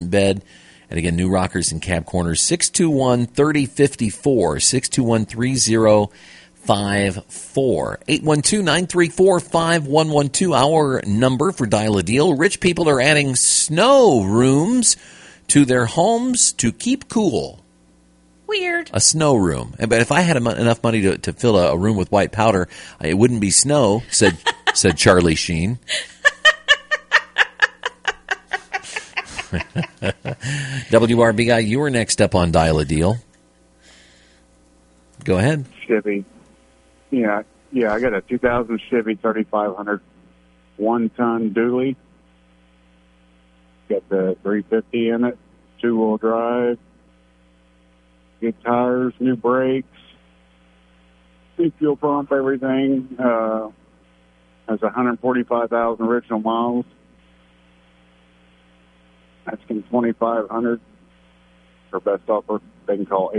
bed. And again, new rockers and cab corners, 621-3054, 621-3054. 812-934-5112, our number for Dial a Deal. Rich people are adding snow rooms to their homes to keep cool. Weird. A snow room. But if I had enough money to fill a room with white powder, it wouldn't be snow, said Charlie Sheen. WRB guy, you were next up on Dial a Deal. Go ahead. Chevy. Yeah, I got a 2000 Chevy 3500 one-ton dually. Got the 350 in it, two-wheel drive, good tires, new brakes, new fuel pump, everything. Has 145,000 original miles. Asking 2,500 for best offer. They can call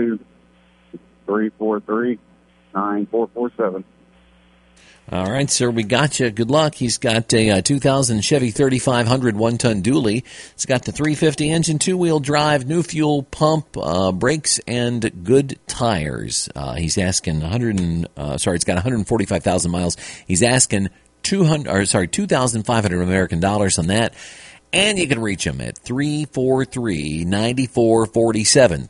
812-343-9447. All right, sir, we got you. Good luck. He's got a 2000 Chevy 3500 one-ton dually. It's got the 350 engine, two-wheel drive, new fuel pump, brakes, and good tires. He's asking it's got 145,000 miles. He's asking 2,500 American dollars on that. And you can reach him at 343-9447,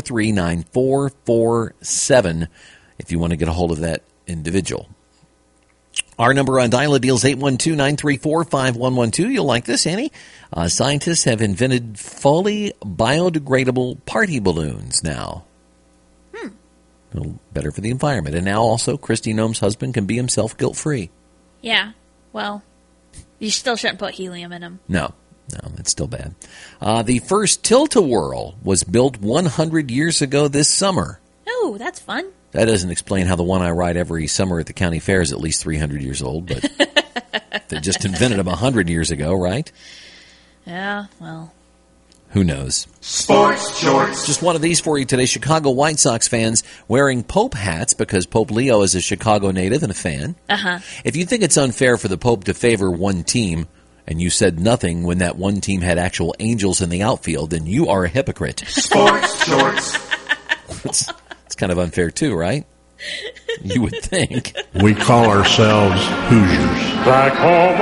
343-9447 if you want to get a hold of that individual. Our number on Dial a Deal is 812-934-5112. You'll like this, Annie. Scientists have invented fully biodegradable party balloons now. A little better for the environment. And now also, Kristi Noem's husband can be himself guilt-free. Yeah, well, you still shouldn't put helium in them. No, that's still bad. The first Tilt-A-Whirl was built 100 years ago this summer. Oh, that's fun. That doesn't explain how the one I ride every summer at the county fair is at least 300 years old, but they just invented them 100 years ago, right? Yeah, well. Who knows? Sports Shorts. Just one of these for you today. Chicago White Sox fans wearing Pope hats because Pope Leo is a Chicago native and a fan. Uh-huh. If you think it's unfair for the Pope to favor one team, and you said nothing when that one team had actual angels in the outfield, then you are a hypocrite. Sports Shorts. It's kind of unfair too, right? You would think. We call ourselves Hoosiers. Back home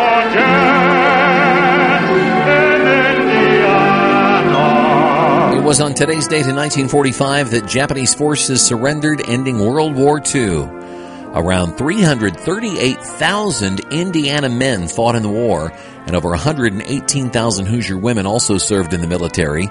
again in Indiana. It was on today's date in 1945 that Japanese forces surrendered, ending World War II. Around 338,000 Indiana men fought in the war, and over 118,000 Hoosier women also served in the military.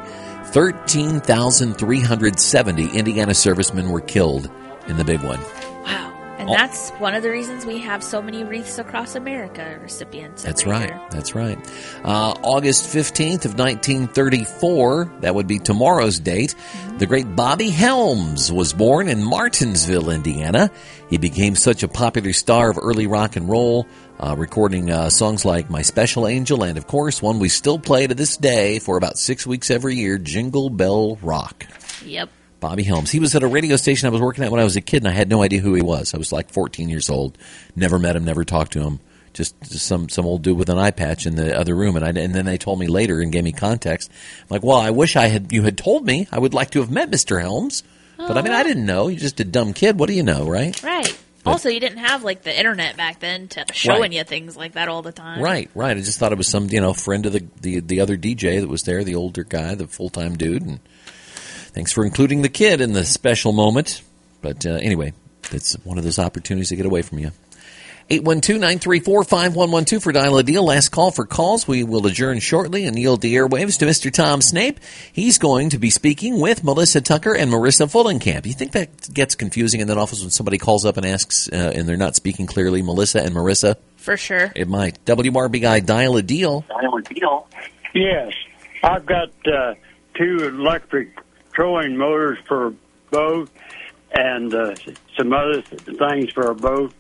13,370 Indiana servicemen were killed in the big one. Wow. And that's one of the reasons we have so many Wreaths Across America recipients. That's right. That's right. August 15th of 1934, that would be tomorrow's date, the great Bobby Helms was born in Martinsville, Indiana. He became such a popular star of early rock and roll, recording songs like My Special Angel and, of course, one we still play to this day for about 6 weeks every year, Jingle Bell Rock. Yep. Bobby Helms. He was at a radio station I was working at when I was a kid, and I had no idea who he was. I was like 14 years old. Never met him, never talked to him. Just some old dude with an eye patch in the other room. And then they told me later and gave me context. I'm like, well, I wish you had told me. I would like to have met Mr. Helms. But I mean, I didn't know. You're just a dumb kid. What do you know, right? Right. But also, you didn't have like the internet back then to showing you things like that all the time. Right. I just thought it was some friend of the other DJ that was there, the older guy, the full-time dude. And thanks for including the kid in the special moment. But anyway, it's one of those opportunities to get away from you. 812-934-5112 for Dial a Deal. Last call for calls. We will adjourn shortly and yield the airwaves to Mr. Tom Snape. He's going to be speaking with Melissa Tucker and Marissa Fullenkamp. You think that gets confusing in that office when somebody calls up and asks and they're not speaking clearly, Melissa and Marissa? For sure. It might. WRB guy, Dial a Deal. Dial a Deal. Yes. I've got 2 electric trolling motors for a boat and some other things for a boat.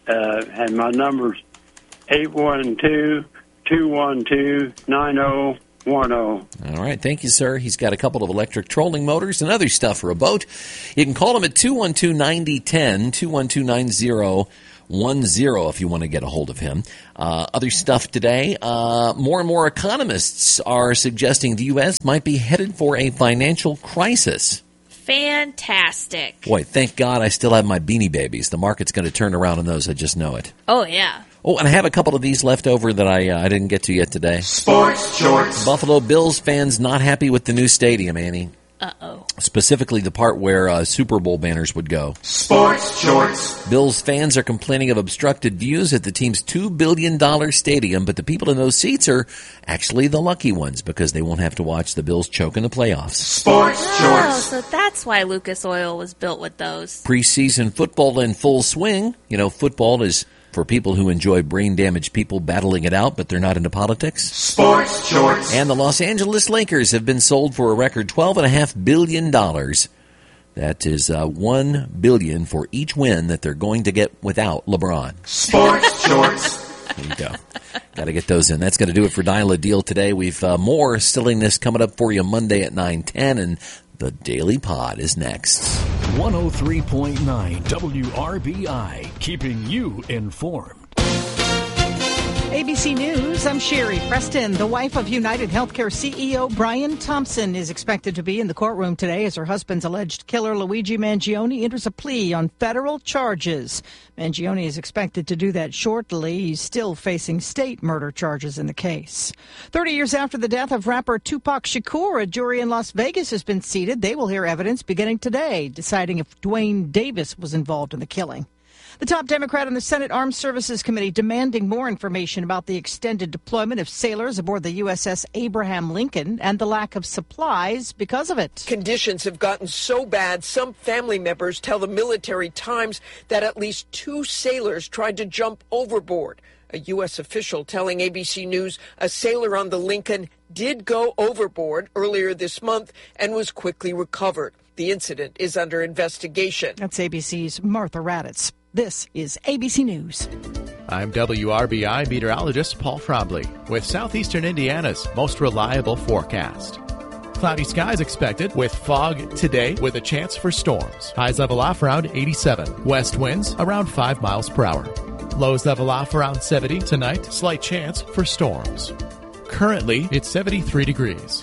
And my number's 812-212-90 1-0. All right. Thank you, sir. He's got a couple of electric trolling motors and other stuff for a boat. You can call him at 212-9010, 212-9010 if you want to get a hold of him. Other stuff today. More and more economists are suggesting the U.S. might be headed for a financial crisis. Fantastic. Boy, thank God I still have my Beanie Babies. The market's going to turn around on those. I just know it. Oh, yeah. Oh, and I have a couple of these left over that I didn't get to yet today. Sports Shorts. Buffalo Bills fans not happy with the new stadium, Annie. Uh-oh. Specifically the part where Super Bowl banners would go. Sports Shorts. Bills fans are complaining of obstructed views at the team's $2 billion stadium, but the people in those seats are actually the lucky ones because they won't have to watch the Bills choke in the playoffs. Sports Oh, Shorts. so that's why Lucas Oil was built with those. Preseason football in full swing. You know, football is for people who enjoy brain-damaged people battling it out, but they're not into politics. Sports Shorts. And the Los Angeles Lakers have been sold for a record $12.5 billion. That is $1 billion for each win that they're going to get without LeBron. Sports Shorts. There you go. Got to get those in. That's going to do it for Dial a Deal today. We've more silliness coming up for you Monday at 9:10, and the Daily Pod is next. 103.9 WRBI, keeping you informed. ABC News, I'm Sherry Preston. The wife of United Healthcare CEO Brian Thompson is expected to be in the courtroom today as her husband's alleged killer Luigi Mangione enters a plea on federal charges. Mangione is expected to do that shortly. He's still facing state murder charges in the case. 30 years after the death of rapper Tupac Shakur, a jury in Las Vegas has been seated. They will hear evidence beginning today, deciding if Dwayne Davis was involved in the killing. The top Democrat on the Senate Armed Services Committee demanding more information about the extended deployment of sailors aboard the USS Abraham Lincoln and the lack of supplies because of it. Conditions have gotten so bad, some family members tell the Military Times that at least 2 sailors tried to jump overboard. A U.S. official telling ABC News a sailor on the Lincoln did go overboard earlier this month and was quickly recovered. The incident is under investigation. That's ABC's Martha Raddatz. This is ABC News. I'm WRBI meteorologist Paul Frobley with southeastern Indiana's most reliable forecast. Cloudy skies expected with fog today with a chance for storms. Highs level off around 87. West winds around 5 miles per hour. Lows level off around 70 tonight. Slight chance for storms. Currently, it's 73 degrees.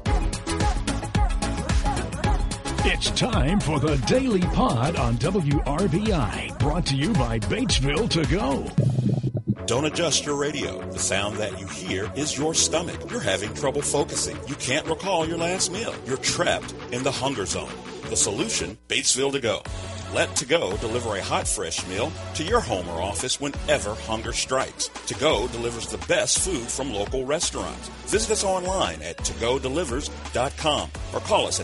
It's time for the Daily Pod on WRBI, brought to you by Batesville To Go. Don't adjust your radio. The sound that you hear is your stomach. You're having trouble focusing. You can't recall your last meal. You're trapped in the hunger zone. The solution, Batesville To Go. Let To Go deliver a hot, fresh meal to your home or office whenever hunger strikes. To Go delivers the best food from local restaurants. Visit us online at togodelivers.com or call us at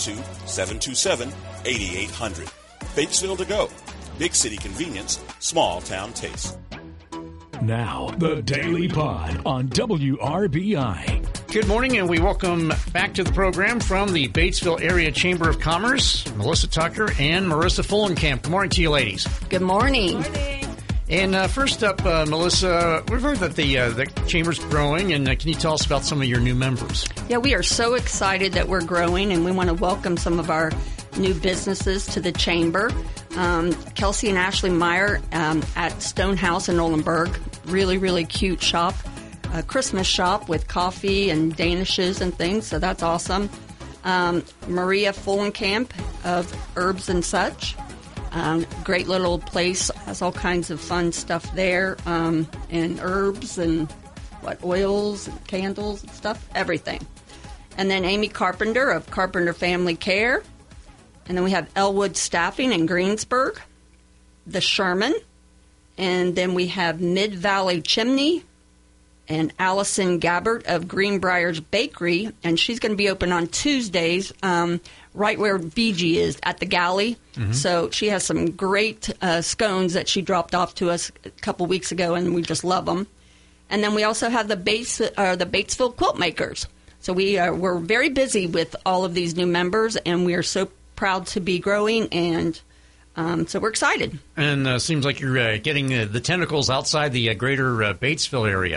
812-727-8800. Batesville To Go. Big city convenience, small town taste. Now, the Daily Pod on WRBI. Good morning, and we welcome back to the program from the Batesville Area Chamber of Commerce, Melissa Tucker and Marissa Fullenkamp. Good morning to you, ladies. Good morning. And first up, Melissa, we've heard that the Chamber's growing, and can you tell us about some of your new members? Yeah, we are so excited that we're growing, and we want to welcome some of our new businesses to the Chamber. Kelsey and Ashley Meyer at Stone House in Nolenberg. Really, really cute shop. A Christmas shop with coffee and danishes and things, so that's awesome. Maria Fullenkamp of Herbs and Such. Great little place, has all kinds of fun stuff there, and herbs and oils and candles and stuff, everything. And then Amy Carpenter of Carpenter Family Care. And then we have Elwood Staffing in Greensburg, the Sherman, and then we have Mid-Valley Chimney and Allison Gabbert of Greenbriers Bakery, and she's going to be open on Tuesdays, right where BG is at the galley. Mm-hmm. So she has some great scones that she dropped off to us a couple weeks ago, and we just love them. And then we also have the Batesville Quilt Makers. So we're very busy with all of these new members, and we are so proud to be growing, and so we're excited. And seems like you're getting the tentacles outside the greater Batesville area.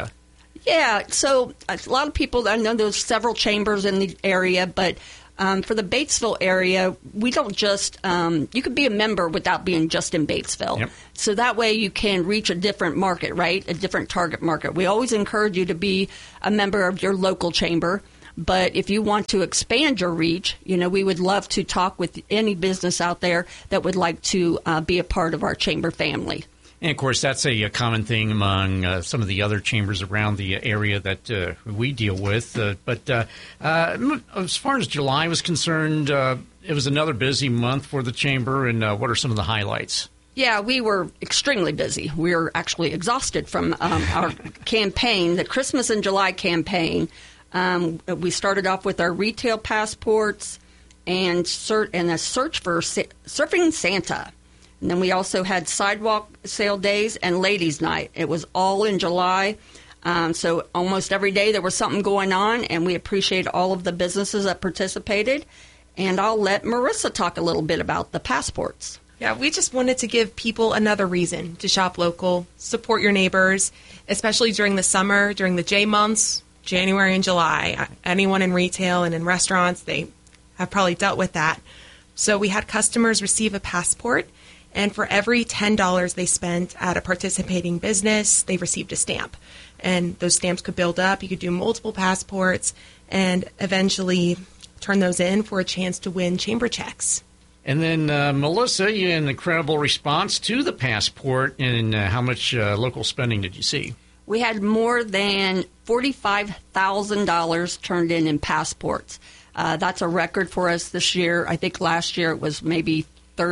Yeah, so a lot of people, I know there's several chambers in the area, but for the Batesville area, we don't just, you could be a member without being just in Batesville. Yep. So that way you can reach a different market, right? A different target market. We always encourage you to be a member of your local chamber. But if you want to expand your reach, we would love to talk with any business out there that would like to be a part of our chamber family. And, of course, that's a common thing among some of the other chambers around the area that we deal with. But as far as July was concerned, it was another busy month for the chamber. And what are some of the highlights? Yeah, we were extremely busy. We were actually exhausted from our campaign, the Christmas in July campaign. We started off with our retail passports and a search for Surfing Santa. And then we also had sidewalk sale days and ladies' night. It was all in July. So almost every day there was something going on, and we appreciate all of the businesses that participated. And I'll let Marissa talk a little bit about the passports. Yeah, we just wanted to give people another reason to shop local, support your neighbors, especially during the summer, during the J months, January and July. Anyone in retail and in restaurants, they have probably dealt with that. So we had customers receive a passport, and for every $10 they spent at a participating business, they received a stamp. And those stamps could build up. You could do multiple passports and eventually turn those in for a chance to win chamber checks. And then, Melissa, you had an incredible response to the passport. And how much local spending did you see? We had more than $45,000 turned in passports. That's a record for us this year. I think last year it was maybe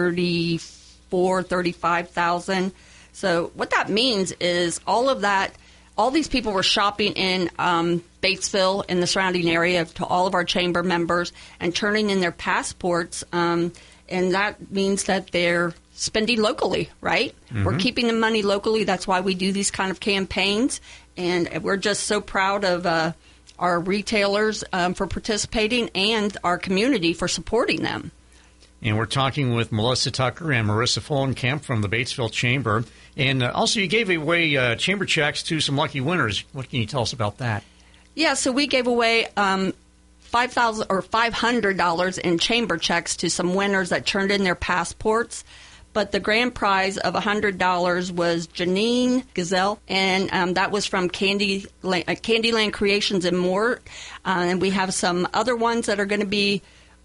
$35,000. So what that means is all these people were shopping in Batesville and the surrounding area to all of our chamber members and turning in their passports. And that means that they're spending locally, right? Mm-hmm. We're keeping the money locally. That's why we do these kind of campaigns. And we're just so proud of our retailers for participating and our community for supporting them. And we're talking with Melissa Tucker and Marissa Fullenkamp from the Batesville Chamber. And also you gave away chamber checks to some lucky winners. What can you tell us about that? Yeah, so we gave away $5,000 or $500 in chamber checks to some winners that turned in their passports. But the grand prize of $100 was Janine Gazelle, and that was from Candyland Creations and More. And we have some other ones that are going to be,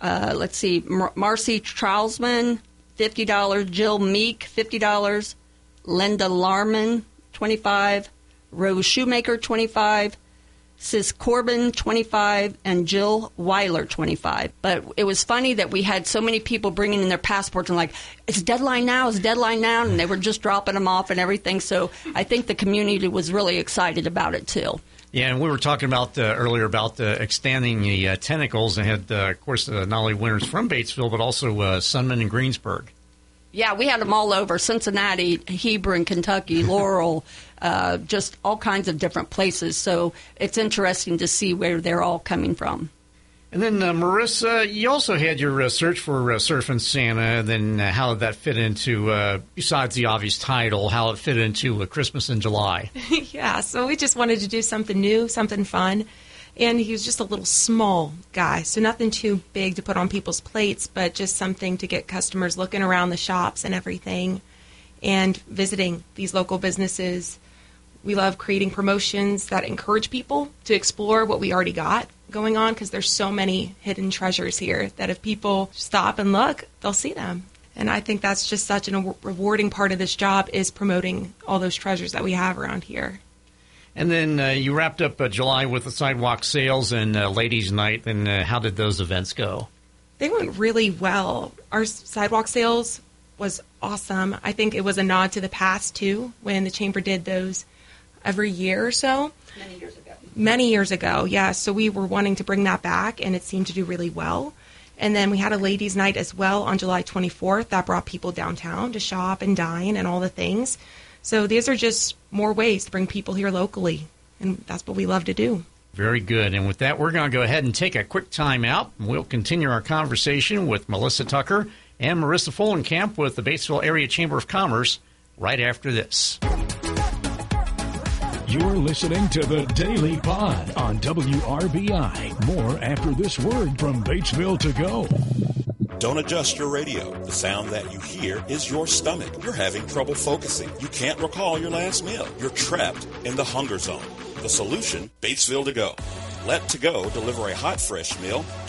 Marcy Trousman, $50, Jill Meek, $50, Linda Larman, $25, Rose Shoemaker, $25, Sis Corbin, $25, and Jill Weiler, $25. But it was funny that we had so many people bringing in their passports and it's deadline now, and they were just dropping them off and everything. So I think the community was really excited about it, too. Yeah, and we were talking about earlier about extending the tentacles and had, of course, not only winners from Batesville, but also Sunman and Greensburg. Yeah, we had them all over, Cincinnati, Hebron, Kentucky, Laurel, just all kinds of different places. So it's interesting to see where they're all coming from. And then, Marissa, you also had your search for Surfing Santa, and then how did that fit into, besides the obvious title, how it fit into Christmas in July? Yeah, so we just wanted to do something new, something fun. And he was just a little small guy, so nothing too big to put on people's plates, but just something to get customers looking around the shops and everything and visiting these local businesses. We love creating promotions that encourage people to explore what we already got going on, because there's so many hidden treasures here that if people stop and look, they'll see them. And I think that's just such a rewarding part of this job, is promoting all those treasures that we have around here. And then you wrapped up July with the sidewalk sales and ladies' night. And how did those events go? They went really well. Our sidewalk sales was awesome. I think it was a nod to the past, too, when the Chamber did those every year or so. Many years ago, yeah. So we were wanting to bring that back, and it seemed to do really well. And then we had a ladies' night as well on July 24th. That brought people downtown to shop and dine and all the things. So these are just more ways to bring people here locally, and that's what we love to do. Very good. And with that, we're going to go ahead and take a quick time out. We'll continue our conversation with Melissa Tucker and Marissa Fullenkamp with the Batesville Area Chamber of Commerce right after this. You're listening to the Daily Pod on WRBI. More after this word from Batesville to go. Don't adjust your radio. The sound that you hear is your stomach. You're having trouble focusing. You can't recall your last meal. You're trapped in the hunger zone. The solution, Batesville To Go. Let To Go deliver a hot, fresh meal